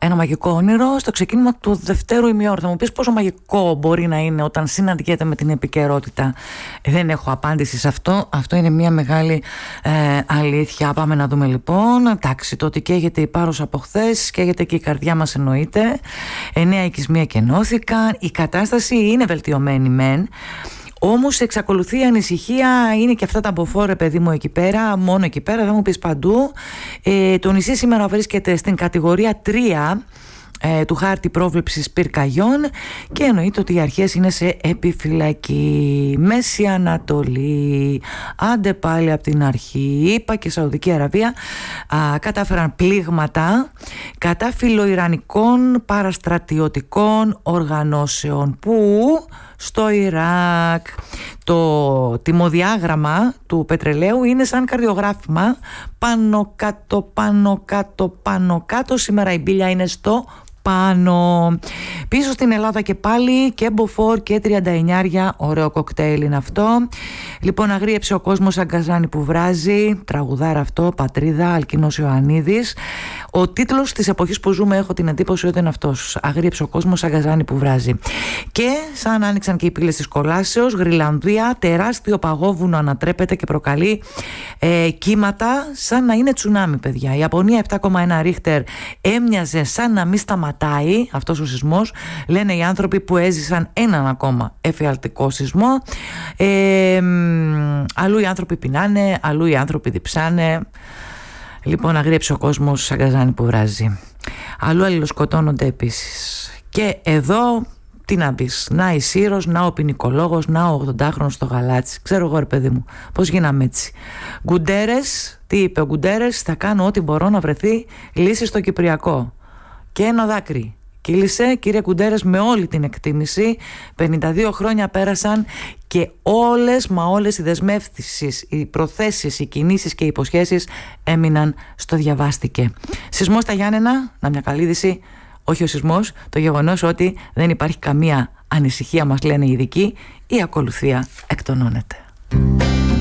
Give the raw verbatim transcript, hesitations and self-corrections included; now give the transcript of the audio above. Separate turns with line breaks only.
ένα μαγικό όνειρο στο ξεκίνημα του δευτέρου ημιώρου. Θα μου πεις πόσο μαγικό μπορεί να είναι όταν συναντιέται με την επικαιρότητα. Δεν έχω απάντηση σε αυτό. Αυτό είναι μια μεγάλη ε, αλήθεια. Πάμε να δούμε λοιπόν. Εντάξει, το ότι καίγεται η Πάρος από χθες, καίγεται και η καρδιά μας εννοείται. Εννέα οικισμία κενώθηκαν. Η κατάσταση είναι βελτιωμένη μεν. Όμως εξακολουθεί η ανησυχία, είναι και αυτά τα μποφόρ, παιδί μου, εκεί πέρα, μόνο εκεί πέρα, θα μου πεις παντού. Ε, το νησί σήμερα βρίσκεται στην κατηγορία τρία ε, του χάρτη πρόβλεψης πυρκαγιών και εννοείται ότι οι αρχές είναι σε επιφυλακή. Μέση Ανατολή, άντε πάλι από την αρχή, ΗΠΑ και Σαουδική Αραβία α, κατάφεραν πλήγματα κατά φιλοϊρανικών παραστρατιωτικών οργανώσεων που στο Ιράκ το τιμοδιάγραμμα του πετρελαίου είναι σαν καρδιογράφημα, πάνω κάτω, πάνω κάτω, πάνω κάτω. Σήμερα η μπίλια είναι στο πάνω. Πίσω στην Ελλάδα και πάλι και μποφόρ και τριάντα εννιά, ωραίο κοκτέιλ είναι αυτό. Λοιπόν, αγρίεψε ο κόσμος σαν καζάνι που βράζει, τραγουδάρα αυτό, πατρίδα, Αλκίνος Ιωαννίδης. Ο τίτλος της εποχής που ζούμε, έχω την εντύπωση ότι είναι αυτός, αγρίεψε ο κόσμος σαν καζάνι που βράζει. Και σαν άνοιξαν και οι πύλες της κολάσεως, Γρυλανδία, τεράστιο παγόβουνο ανατρέπεται και προκαλεί ε, κύματα σαν να είναι τσουνάμι, παιδιά. Η Ιαπωνία επτά κόμμα ένα ρίχτερ έμοιαζε σαν να μην σταματάει αυτός ο σεισμός, λένε οι άνθρωποι που έζησαν έναν ακόμα εφιαλτικό σεισμό. Ε, αλλού οι άνθρωποι πεινάνε, αλλού οι άνθρωποι διψάνε. Λοιπόν, αγρίεψε ο κόσμος σαν καζάνι που βράζει. Αλλού αλληλοσκοτώνονται επίσης. Και εδώ, τι να πεις, να η Σύρος, να ο ποινικολόγος, να ο ογδοντάχρονος στο γαλάτσι. Ξέρω εγώ, ρε παιδί μου, πώς γίναμε έτσι. Γκουντέρες, τι είπε ο Γκουντέρες, θα κάνω ό,τι μπορώ να βρεθεί λύση στο Κυπριακό. Και ένα δάκρυ κύλησε, κύριε Γκουντέρες, με όλη την εκτίμηση. πενήντα δύο χρόνια πέρασαν και όλες μα όλες οι δεσμεύσεις, οι προθέσεις, οι κινήσεις και οι υποσχέσεις έμειναν στο διαβάστηκε. Σεισμός στα Γιάννενα, να μια καλή είδηση, όχι ο σεισμός, το γεγονός ότι δεν υπάρχει καμία ανησυχία, μας λένε οι ειδικοί, η ακολουθία εκτονώνεται.